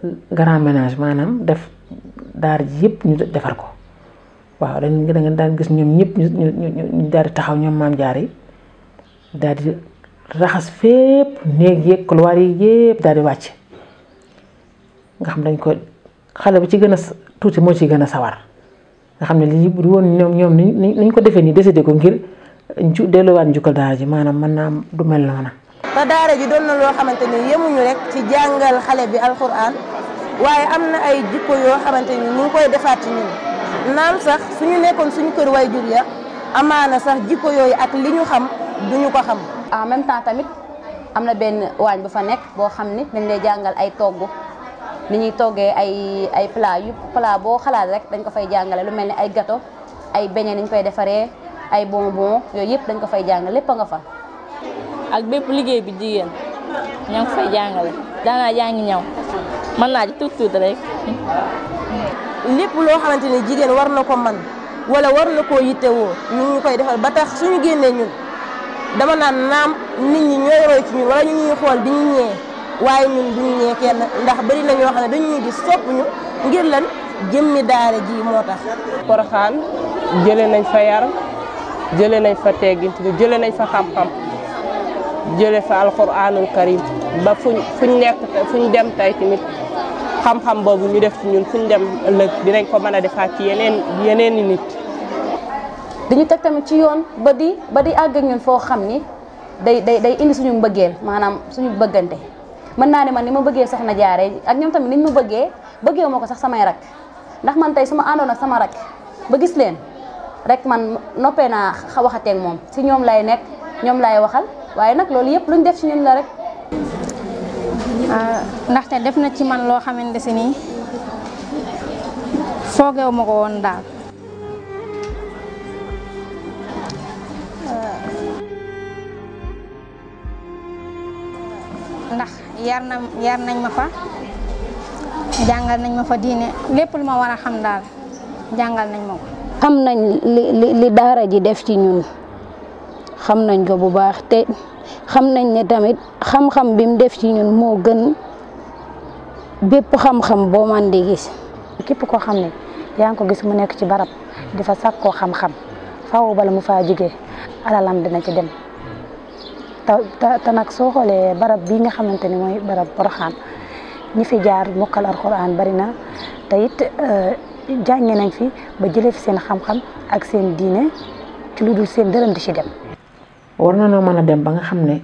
grand ménage maanaam def daara ji yëpp ñu defar ko waaw da nga daan gis ñoom ñëpp ñu daal di taxaw ñoom maam jaar yi daal di raxas fépp néeg yeeg couloir yi yëpp daal di wàcc nga xam dañ ko xale bu ci gën a tuuti moo ci gën a sawar nga xam ne lii bu woon ñoom niñ ko defee nii décidé ko ngir delluwaat njukkal daara ji maanaam mën naa du mel noona te daara ji doon na loo xamante ni yemuñu rek ci jàngal xale bi alxuraan waaye am na ay jikko yoo xamante ni ñu ngi koy defaat ci ñun naam sax suñu nekkoon suñu kër waajur ya amaana sax jikko yooyu ak li ñu xam duñu ko xam. en même temps tamit am na benn waañ bu fa nekk boo xam ni dañ lay jàngal ay togg ni ñuy toggee ay plat boo xalaat rek dañ ko fay jàngale lu mel ni ay gâteau ay beignet niñ koy defaree ay bonbon yooyu yëpp dañ ko fay jàngale lépp a nga fa. ak bépp liggéey bi jigéen ña ngi fay jàngale daanaa jàngi ñaw mën naa ci tuut rek. lépp loo xamante ni jigéen war na ko man wala war na koo yittewoo ñu ngi koy defal ba tax suñu génnee ñun dama naan naam nit ñi ñooy roy ci ñun wala ñu ñuy xool di ñu ñee waaye ñun duñu ñee kenn ndax bari na ñoo xam ne dañuy gis sopp ñu ngir lan jëmmi daara ji moo tax. Porokhane jëlee nañ fa yar jëlee nañ fa teggin jëlee nañ fa xam-xam jëlee fa alxuraanul karim ba fuñ nekk fuñ dem tey tamit xam-xam boobu ñu def ci ñun fuñ dem ëllëg dinañ ko mën a defaat ci yeneen i nit. dañu teg tamit ci yoon ba di àgg ak ñun foo xam ni day indi suñu mbëggeel maanaam suñu bëggante mën naa ne man ni ma bëggee soxna Jaara ak ñoom tamit niñ ma bëggee ma ko sax samay rak ndax man tey su ma àndoon ak sama rak ba gis leen rek man noppee naa waxateeg moom si ñoom lay nekk ñoom lay waxal waaye nag loolu yëpp luñ def ci ñun la rek. ndaxte def na ci man loo xamante si nii foogeewu ma ko woon daal. ndax yar nañ ma fa jàngal nañ ma fa diine lépp lu ma war a xam daal jàngal nañ ma ko. xam nañ li daara ji def ci ñun xam nañ ko bu baax te xam nañ ne tamit xam-xam bi mu def ci ñun moo gën bépp xam-xam boo man di gis. képp koo xam ne yaa ngi ko gis mu nekk ci barab di fa sàkkoo xam-xam faaw bala mu faa jógee alalam dina ci dem te nag soo xoolee barab bii nga xamante ni mooy barab Porokhane ñi fi jaar mokkal alxuraan bari na te it jànge nañ fi ba jëlee fi seen xam-xam ak seen diine ci lu dul seen dërëm di ci dem. war na noo mën a dem ba nga xam ne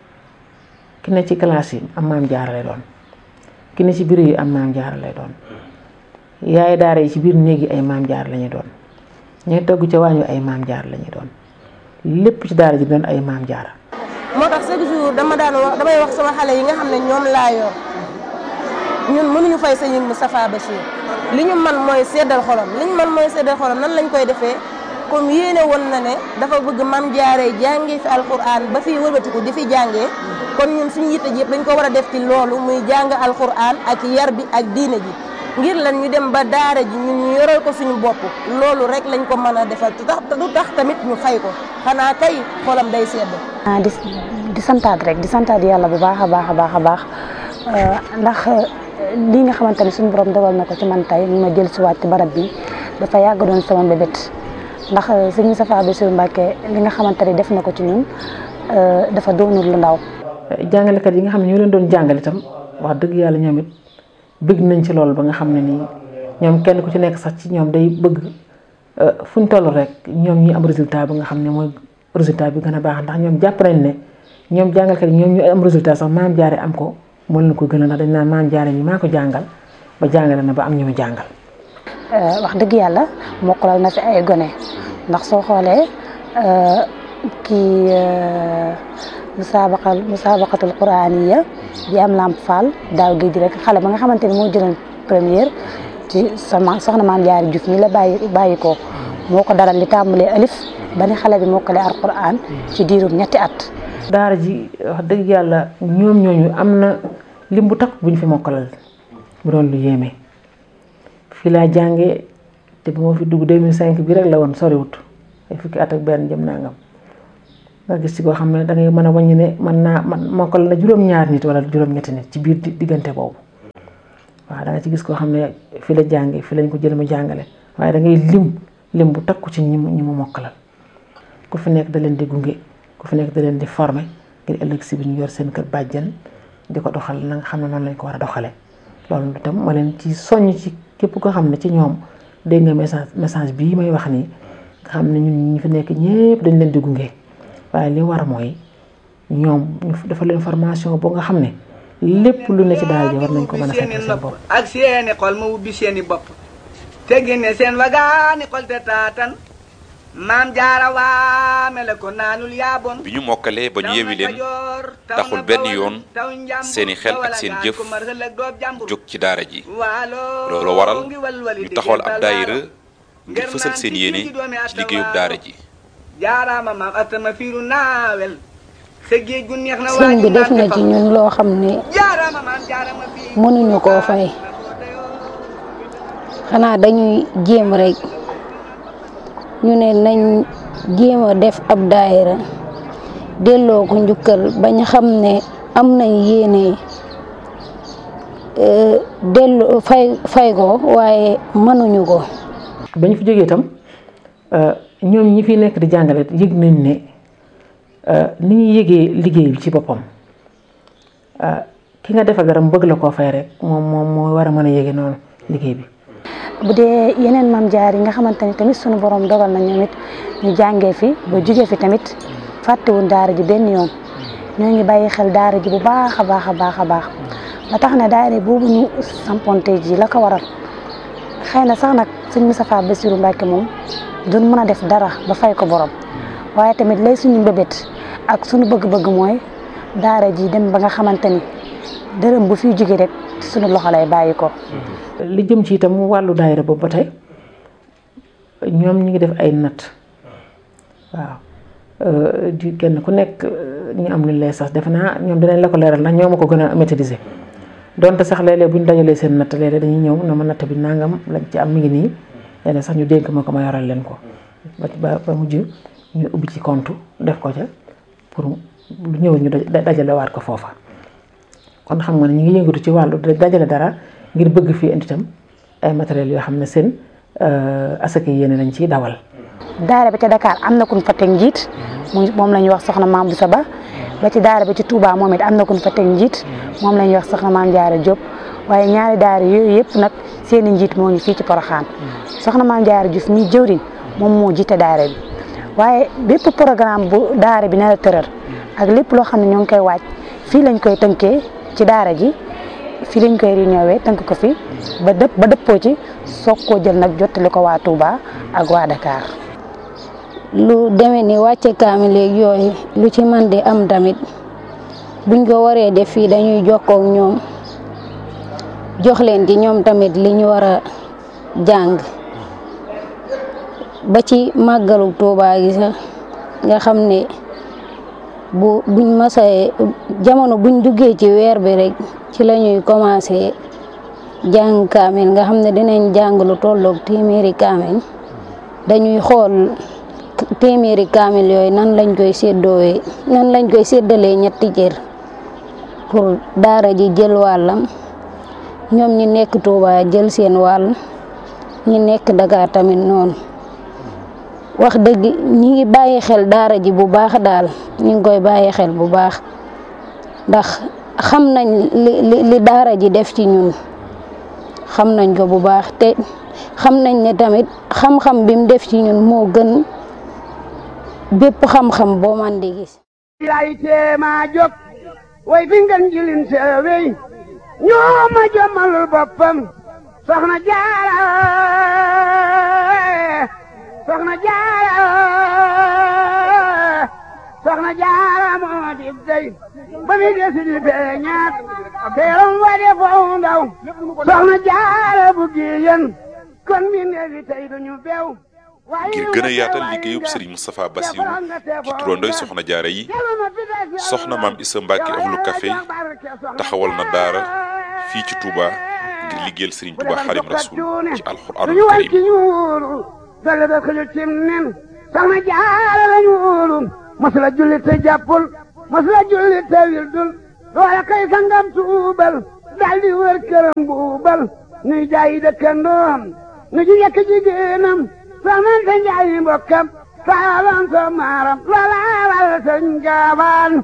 ki ne ci classe yi am maam jaara lay doon ki ne ci bureau yi am maam jaara lay doon yaay daara yi ci biir néeg yi ay maam jaara lañuy doon ñooy togg ca waañu ay maam jaara lañuy doon lépp ci daara ji doon ay maam jaara. moo tax chaque jour damay wax sama xale yi nga xam ne ñoom laa yor ñun mënuñu fay sëñ Moustapha Bachir li ñu man mooy seddal xolam nan lañ koy defee comme yéene woon na ne dafa bëgg mam jaaree jàngee fi alquran ba fii wëlbatiku di fi jàngee kon ñun suñu yitte ji yëpp dañ ko war a def ci loolu muy jàng alquran ak yar bi ak diine ji ngir lan ñu dem ba daara ji ñun ñu yoral ko suñu bopp loolu rek lañ ko mën a defal te du tax tamit ñu fay ko xanaa kay xolam day sedd. di santaat rek di santaat yàlla bu baax a baax ndax lii nga xamante ne suñu borom dogal na ko ci man tey ma jël si waat ci barab bi dafa yàgg doon sama mbébét ndax sëñ Moustapha Bassirou Mbacké li nga xamante ne def na ko ci ñun dafa doonul lu ndaw. jàngalekat yi nga xam ne ñoo leen doon jàngale itam wax dëgg yàlla ñoom it bëgg nañ ci loolu ba nga xam ne nii ñoom kenn ku ci nekk sax ci ñoom day bëgg fu ñu toll rek ñoom ñi am résultat ba nga xam ne mooy résultat bi gën a baax ndax ñoom jàpp nañ ne ñoom jàngalkat yi ñoom ñu am résultat sax maam jaare am ko moo leen ko gën a ndax dañ naan maam jaare ñi maa ko jàngal ba jàngale na ba am ñu mu jàngal. wax dëgg yàlla mokkalal na fi ay gone ndax soo xoolee kii musabaqatul quraaniya bi am Lamp Fall daaw géej rek xale ba nga xamante ni moo jëloon première ci sama soxna maam jaare Juuf mi la bàyyi ko moo ko daral li tàmbalee alif ba ni xale bi mokkale alquran ci diirum ñetti at. daara ji wax dëgg yàlla ñoom ñooñu am na lim bu takk bu ñu fi mokkalal bu doon lu yéeme fii laa jàngee te bu ma fi dugg 2005 bi rek la woon soriwut ay fukki at ak benn jëm nangam nga gis ci koo xam ne dangay mën a wàññi ne man mokkal na juróom-ñaar nit wala juróom-ñetti nit ci biir diggante boobu waaw da nga ci gis koo xam ne fi la jànge fi lañ ko jël mu jàngale waaye da ngay lim bu takku ci ñi mu mokkalal ku fi nekk da leen di gunge ku fi nekk da leen di former ngir ëllëg si bi ñu yor seen kër bàjjan di ko doxal na nga xam ne noonu lañ ko war a doxale loolu itam ma leen ci soññ ci képp koo xam ne ci ñoom dégg nga message bii may wax nii nga xam ne ñun ñi fi nekk ñëpp dañ leen di gunge waaye li war mooy ñoom ñu dafa leen formation boo nga xam ne lépp lu ne ci daara ji war nañ ko mën a fekk seen bopp ak seeni xol ma ubbi seeni bopp te génne seen wagaani xol te taatan maam jaara waamele ko naanul yaabon bi ñu mokkalee ba ñu yewi leen taxul benn yoon seeni xel ak seen jëf jóg ci daara ji loolu waral ñu taxawal ab daayira ngir fësal seen yéene ci liggéeyub daara ji jaaraama maam atama fiiru naawel sëñ bi def na ci ñun loo xam ne mënuñu koo fay xanaa dañuy jéem rek ñu ne nañ jéem a def ab daayira delloo ko njukkal bañ xam ne am nañ yéene delloo fay ko waaye mënuñu ko. bañ fi jógee itam ñoom ñi fi nekk di jàngale yëg nañ ne ni ñuy yëgee liggéey bi ci boppam ki nga defa garam bëgg la koo fay rek moom moo war a mën a yëge noonu liggéey bi. bu dee yeneen maam jaar yi nga xamante ni tamit sunu borom dogal na ñoom it ñu jàngee fi ba jugee fi tamit fàttewuñ daara ji benn yoon ñoo ngi bàyyi xel daara ji bu baax a baax a baax a baax ba tax na daara boobu ñu samponte ji la ko waral xëy na sax nag sëñ Moustapha Bassirou Mbacké moom duñ mën a def dara ba fay ko borom waaye tamit lay suñu mbébét ak suñu bëgg-bëgg mooy daara ji dem ba nga xamante ni dërëm bu fiy jóge rek suñu loxo lay bàyyi ko. li jëm ci itam wàllu daayira boobu ba tey ñoom ñu ngi def ay natt waaw di kenn ku nekk ñu am lu lay sax defe naa ñoom dinañ la ko leeral ndax ñoo ma ko gën a maîtriser donte sax léeg-léeg bu ñu dajalee seen natt léeg-léeg dañuy ñëw na ma natt bi nangam lañ ci am mi ngi nii léeg sax ñu dénk ma ko ma yoral leen ko ba mujj ñu ubbi ci compte def ko ca pour lu ñëw ñu dajalewaat ko foofa kon xam nga ne ñu ngi yëngatu ci wàllu dajale dara ngir bëgg fii indi itam ay matériels yoo xam ne seen asaka yéene lañ ciy dawal. daara bi ca Dakar am na ku ñu fa teg njiit moom la ñuy wax soxna Maam Boussa Ba ba ci daara bi ci Touba moom it am na ku ñu fa teg njiit moom la ñuy wax soxna Maam Jaara Diop waaye ñaari daara yooyu yëpp nag seen i njiit moo ñu fii ci Porokhane soxna Maam Jaara Diouf mi jëwriñ moom moo jiite daara bi waaye bépp programme bu daara bi na la tëral ak lépp loo xam ne ñoo ngi koy waaj fii lañ koy tënkee ci daara ji fii lañ koy réunion tënk ko fi ba dëppoo ci soog koo jël nag jottali ko waa Touba ak waa Dakar. lu demee ni wàcce kaamil léegi yooyu lu ci man di am tamit buñ ko waree def fii dañuy jokkoo ak ñoom jox leen ci ñoom tamit li ñu war a jàng ba ci màggalu Touba gi sax nga xam ne buñ masee jamono buñ duggee ci weer bi rek ci la ñuy commencé jàng kaamil nga xam ne dinañ jàng lu tolloog téeméeri kaamil dañuy xool téeméeri kaamil yooyu nan lañ koy séddalee ñetti cër pour daara ji jël wàllam ñoom ñi nekk Touba jël seen wàll ñi nekk Dakar tamit noonu wax dëgg ñi ngi bàyyi xel daara ji bu baax daal ñi ngi koy bàyyi xel bu baax ndax xam nañ li daara ji def ci ñun xam nañ ko bu baax te xam nañ ne tamit xam-xam bi mu def ci ñun moo gën bépp xam-xam boo man di gis. lay teema jóg way fi ngeen jilin seewey ñoo ma jommalul boppam soxna Jaara moo di dey ba mi desi di feeñaat teeram wa de foofu ndaw soxna Jaara bu giyen kon mi neefi tey duñu beew ngir gën a yaatal liggéeyub Serigne Moustapha Bassirou ci turandooy soxna jaara yi soxna maam Issa Mbacké ahlu café taxawal na daara fii ci Touba ngir liggéeyal Serigne Touba Xaadimu Rasuul ci alxuraanul karim dale da xëju cim nen soxna jaara lañu wóolu masula julli te jàppul masula julli te wildul loola kay sangam tuubal daldi wër këram buubal nuy jaayi dëkkandoom nu ji yekk jigéenam soxnante njaayi mbokkam saalan so maaram loolawal sëriñ gaawaan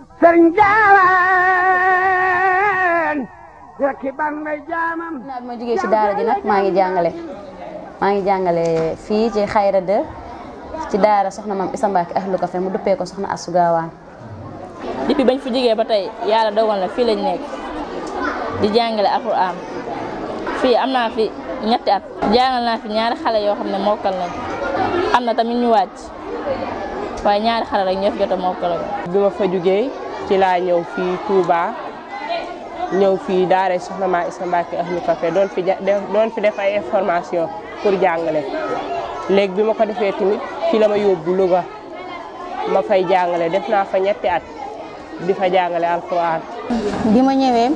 rekki ban may jaamam naa bi ma jógee ci daara ji nag maa ngi jàngale fii ci Xayra 2 ci daara soxna maam Issa Mbacke Ahlu Café mu duppee ko soxna Astou Gawane. depuis bañ fi jógee ba tey yàlla dogal na fii lañ nekk di jàngale alxuraan fii am naa fi ñetti at jàngal naa fi ñaari xale yoo xam ne mokkal nañ am na tamit ñu wàcc waaye ñaari xale rek ñoo fi jot a mokkal. bi ma fa jógee ci laa ñëw fii Touba ñëw fii daara soxna maam Issa Mbacke Ahlu Café doon fi def ay information pour jàngale léegi bi ma ko defee tamit fi la ma yóbbu Louga ma fay jàngale def naa fa ñetti at di fa jàngale alxuraan. bi ma ñëwee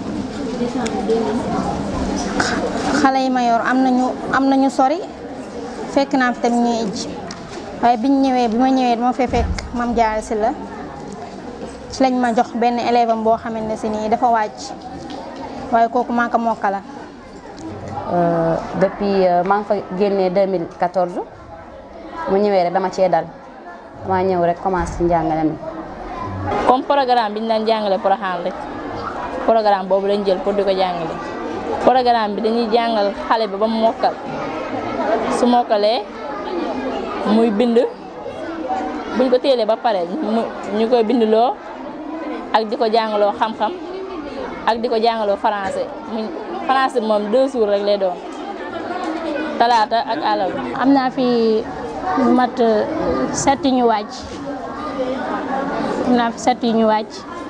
xale yi ma yor am nañu sori fekk naa fi tamit ñuy ijji waaye bi ma ñëwee dama fee fekk mam Jaara si la ci lañ ma jox benn élève am boo xamante ne si nii dafa wàcc waaye kooku maa ko mokkala. depuis maa ngi fa génnee 2014 mu ñëwee rek dama cee dal dama ñëw rek commencé ci njàngale mi. comme programme bi ñu daan jàngale Porokhane rek programme boobu lañ jël pour di ko jàngale programme bi dañuy jàngal xale bi ba mu mokkal su mokkalee muy bind buñ ko téelee ba pare ñu koy bindloo ak di ko jàngaloo xam-xam ak di ko jàngaloo français français moom 2 jours rek lay doon talaata ak àllarba. am naa fi mat 7 ñu wàcc am naa fi 7 ñu wàcc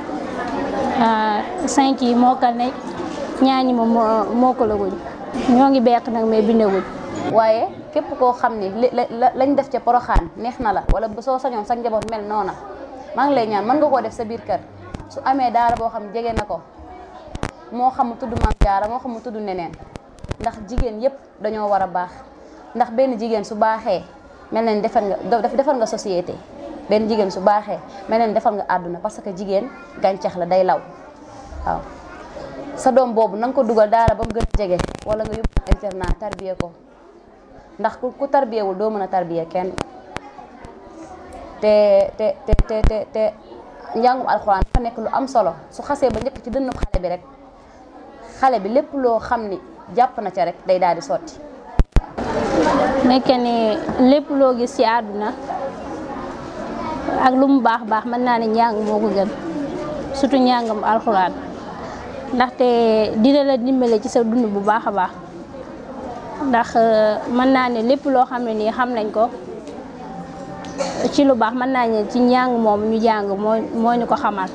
5 yi mokkal nañ ñaar ñi moom mokkalaguñ ñoo ngi beq nag mais bindaguñ. waaye képp koo xam ni lañ def ca Porokhane neex na la wala soo sañoon sa njaboot mel noona maa ngi lay ñaan mën nga koo def sa biir kër su amee daara boo xam jege na ko moo xam mu tudd Maam Jaara moo xam mu tudd neneen ndax jigéen yépp dañoo war a baax ndax benn jigéen su baaxee mel na ni defar nga société benn jigéen su baaxee mel na ni defar nga àdduna parce que jigéen gàncax la day law waaw sa doom boobu na nga ko dugal daara ba mu gën a jege wala nga yóbbu internat tarbiye ko ndax ku tarbiyewul doo mën a tarbiye kenn te njàngum alxuraan dafa nekk lu am solo su xasee ba njëkk ci dënnu xale bi rek xale bi lépp loo xam ni jàpp na ca rek day daal di sotti. nekk ni lépp loo gis ci àdduna ak lu mu baax baax mën naa ne njàng moo ko gën surtout njàngam alxuraan ndaxte dina la dimbale ci sa dund bu baax a baax ndax mën naa ne lépp loo xam ne nii xam nañ ko ci lu baax mën naa ne ci njàng moom ñu jàng moo ñu ko xamal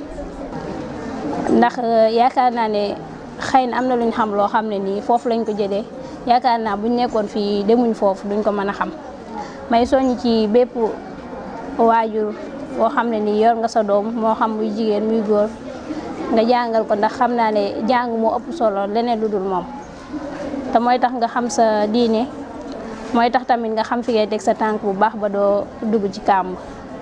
ndax yaakaar naa ne xëy na am na lu ñu xam loo xam ne nii foofu lañ ko jëlee yaakaar naa buñ nekkoon fii demuñ foofu duñ ko mën a xam may soññ ci bépp waajur boo xam ne nii yor nga sa doom moo xam muy jigéen muy góor nga jàngal ko ndax xam naa ne jàng moo ëpp solo leneen lu dul moom te mooy tax nga xam sa diine mooy tax tamit nga xam fi ngay teg sa tànk bu baax ba doo dugg ci kàmb.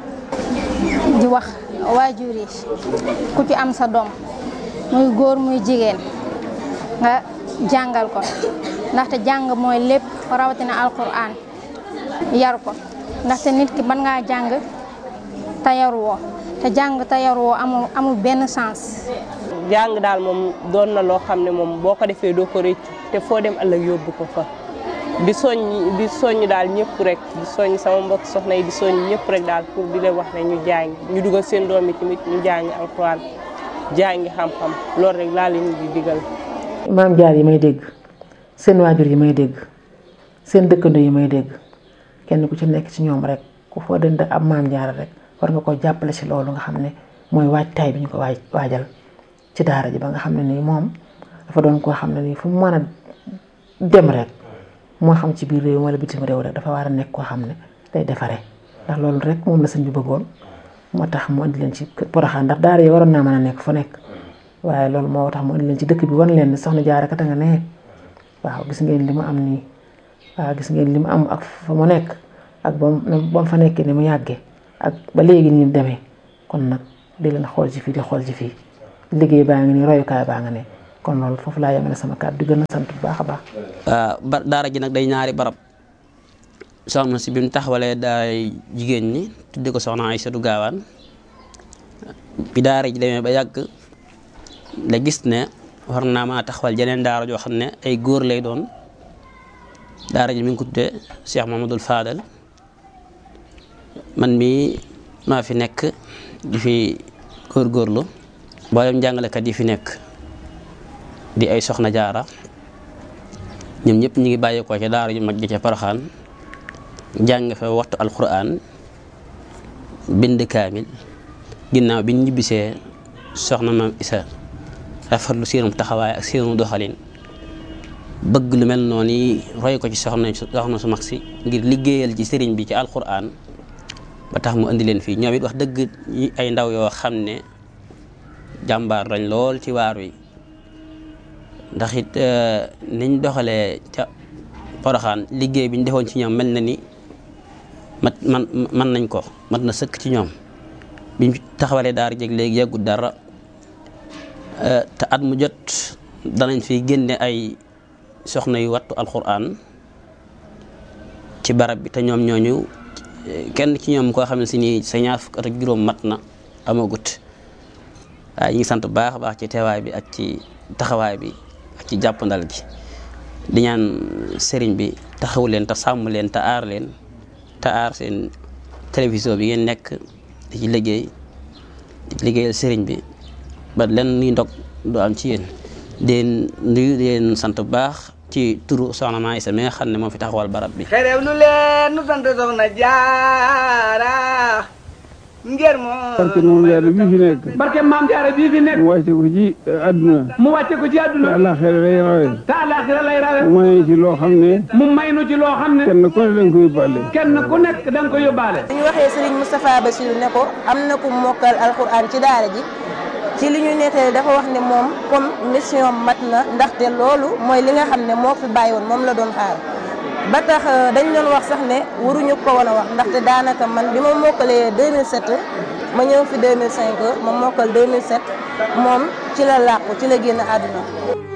di wax waajur yi ku ci am sa doom muy góor muy jigéen nga jàngal ko ndaxte jàng mooy lépp rawatina alquran yar ko ndaxte nit ki mën ngaa jàng te yaruwoo te jàng te yaruwoo amul benn sens. jàng daal moom doon na loo xam ne moom boo ko defee doo ko rëccu te foo dem ëllëg yóbbu ko fa di soññ daal ñëpp rek di soññ sama mbokk soxna yi di soññ ñëpp rek daal pour di leen wax ne ñu jàng ñu dugal seen doom yi tamit ñu jàngi alxuraan jàngi xam-xam loolu rek laa leen di digal. maam jaar yi may dégg seen waajur yi may dégg seen dëkkandoo yi may dégg kenn ku ci nekk ci ñoom rek ku foo dënd ab maam jaar rek war nga ko jàppale ci loolu nga xam ne mooy waajtaay bi ñu ko waajal ci daara ji ba nga xam ne nii moom dafa doon koo xam ne nii fu mu mën a dem rek moo xam ci biir réew wala bitim réew rek dafa war a nekk koo xam ne day defaree ndax loolu rek moom la sëñ bi bëggoon moo tax mu indi leen ci Porokhane ndax daara yi waroon naa mën a nekk fu nekk waaye loolu moo tax mu indi leen ci dëkk bi wan leen ni soxna Jaara kat a nga ne waaw gis ngeen li mu am nii waaw gis ngeen li mu am ak fa mu nekk ak ba mu fa nekkee ni mu yàggee ak ba léegi ni mu demee kon nag di leen xool ci fii di xool ci fii liggéey baa ngi nii royukaay baa nga ne kon loolu foofu laa yemale sama kàddu di gën a sant bu baax a baax. daara ji nag day ñaari barab soxna si bi mu taxawalee daaray jigéen ñi tudde ko soxna Aysatu Gaawaan bi daara ji demee ba yàgg la gis ne war naa maa taxawal jeneen daara joo xam ne ay góor lay doon daara ji mi ngi ko tudde Cheikh Mamadou Fadal man mii maa fi nekk di fi góorgóorlu mboolem jàngalekat yi fi nekk di ay soxna jaara ñoom ñëpp ñu ngi bàyyeekoo ca daara ju mag ji ca Poroxaan jàng fa waxtu alquran bind kaamil ginnaaw bi ñu ñibbisee soxna maam Isa rafetlu seenum taxawaay ak seenum doxalin bëgg lu mel noonu yi roy ko ci soxna su mag si ngir liggéeyal ci sëriñ bi ci alquran ba tax mu indi leen fii ñoom it wax dëgg ay ndaw yoo xam ne jàmbaar lañ lool ci waar wi ndax it niñ doxalee ca Poroxaan liggéey bi ñu defoon ci ñoom mel na ni man nañ ko mat na sëkk ci ñoom biñ taxawalee daara jeg léegi yeggut dara te at mu jot danañ fi génne ay soxna yu wattu alquran ci barab bi te ñoom ñooñu kenn ci ñoom koo xam ne si ni sa ñaar fukk at ak juróom mat na amagut waaye ñu ngi sant bu baax a baax ci teewaay bi ak ci taxawaay bi ak ci jàppandal gi di ñaan sëriñ bi taxaw leen te sàmm leen te aar leen te aar seen télévision bi ngeen nekk di ci liggéeyal sëriñ bi ba len ni ndog du am ci yéen den nuyu leen sant bu baax ci turu soxna Maa Isa mi nga xam ne moo fi taxawal barab bi xerew lu leen nu sant soxna jaara ngir barke moom jaara bii fi nekk barke maam jaara bii fi nekk mu wàcce ko ci àdduna mu wàcce ko ci àdduna te àllaaxira lay rawe te àllaaxira lay rawe mu may ci loo xam ne mu may nu ci loo xam ne kenn ku ne da nga ko yóbbaale kenn ku nekk da nga ko yóbbaale bu ñu waxee Serigne Moustapha Bassirou ne ko am na ku mokkal alxuraan ci daara ji ci li ñu nettali dafa wax ne moom comme mission mat na ndaxte loolu mooy li nga xam ne moo fi bàyyi woon moom la doon xaar ba tax dañ doon wax sax ne waruñu ko woon a wax ndaxte daanaka man bi ma mokkalee 2007 ma ñëw fi 2005 ma mokkal 2007 moom ci la làqu ci la génn àdduna